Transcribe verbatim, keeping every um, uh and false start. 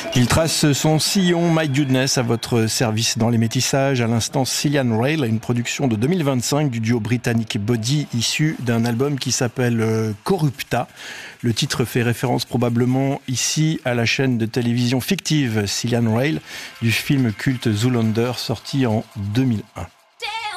Il trace son sillon, My Goodness, à votre service dans les métissages. À l'instant, Cillian Rail, une production de deux mille vingt-cinq du duo britannique Body, issu d'un album qui s'appelle Corrupta. Le titre fait référence probablement ici à la chaîne de télévision fictive Cillian Rail du film culte Zoolander sorti en deux mille un.